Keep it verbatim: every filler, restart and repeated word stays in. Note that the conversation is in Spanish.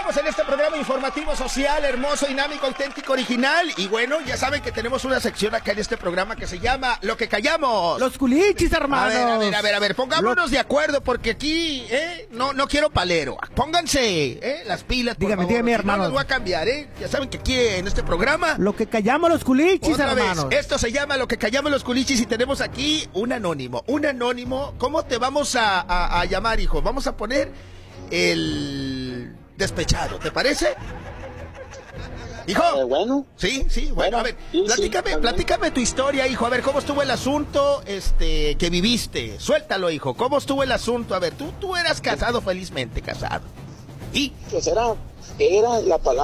Estamos en este programa informativo social, hermoso, dinámico, auténtico, original. Y bueno, ya saben que tenemos una sección acá en este programa que se llama Lo que callamos. Los culichis, A hermanos. ver, a ver, a ver, a ver, pongámonos Lo- de acuerdo porque aquí, eh, no, no quiero palero. Pónganse, eh, las pilas, por Dígame, favor. dígame, Si no, hermanos. los voy a cambiar, eh. Ya saben que aquí en este programa... Lo que callamos los culichis, Otra hermanos. vez, esto se llama Lo que callamos los culichis y tenemos aquí un anónimo. Un anónimo, ¿cómo te vamos a, a, a llamar, hijo? Vamos a poner el despechado, ¿te parece? Hijo. Eh, bueno. Sí, sí, bueno, Bueno, a ver, sí, platícame, sí, platícame tu historia, hijo. A ver, ¿cómo estuvo el asunto este que viviste? Suéltalo, hijo. ¿Cómo estuvo el asunto? A ver, tú, tú eras casado felizmente, casado. ¿Y? Pues era, era la palabra.